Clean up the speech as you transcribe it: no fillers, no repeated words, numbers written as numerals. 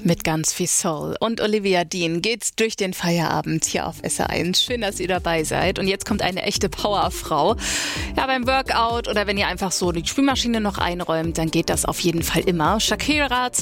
Mit ganz viel Soul. Und Olivia Dean geht's durch den Feierabend hier auf SR1. Schön, dass ihr dabei seid. Und jetzt kommt eine echte Powerfrau. Ja, beim Workout oder wenn ihr einfach so die Spülmaschine noch einräumt, dann geht das auf jeden Fall immer. Shakira